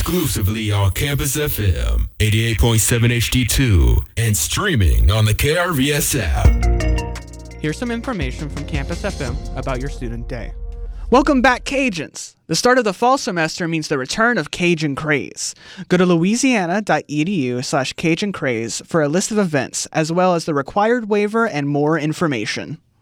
exclusively on Campus FM 88.7 HD2 and streaming on the KRVS app. Here's some information from Campus FM about your student day. Welcome back, Cajuns! The start of the fall semester means the return of Cajun Craze. Go to louisiana.edu/Cajun Craze for a list of events, as well as the required waiver and more information.